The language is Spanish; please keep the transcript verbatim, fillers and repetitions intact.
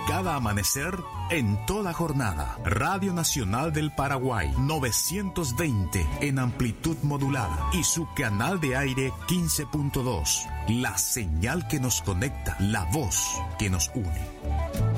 cada amanecer, en toda jornada. Radio Nacional del Paraguay, novecientos veinte en amplitud modulada y su canal de aire quince punto dos. La señal que nos conecta, la voz que nos une.